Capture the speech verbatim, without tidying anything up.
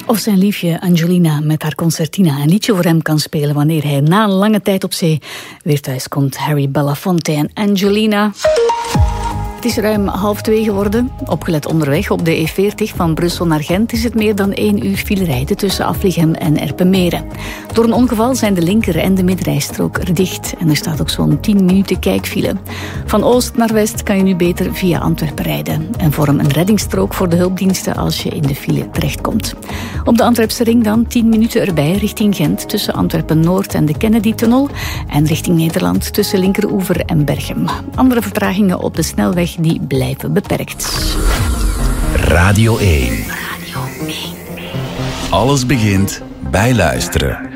Of zijn liefje Angelina met haar concertina een liedje voor hem kan spelen wanneer hij na een lange tijd op zee weer thuis komt. Harry Belafonte en Angelina. Het is ruim half twee geworden. Opgelet onderweg op de E veertig van Brussel naar Gent is het meer dan één uur file rijden tussen Aflichem en Erpenmeren. Door een ongeval zijn de linker- en de middenrijstrook er dicht. En er staat ook zo'n tien minuten kijkfile. Van oost naar west kan je nu beter via Antwerpen rijden. En vorm een reddingsstrook voor de hulpdiensten als je in de file terechtkomt. Op de Antwerpse ring dan tien minuten erbij richting Gent tussen Antwerpen-Noord en de Kennedy-tunnel. En richting Nederland tussen Linkeroever en Berchem. Andere vertragingen op de snelweg die blijven beperkt. Radio één. Alles begint bij luisteren.